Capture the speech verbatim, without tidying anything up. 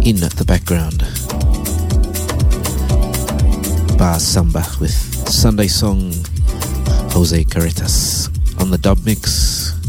in the background. Bar Samba with Sunday Song, Jose Carretas on the dub mix.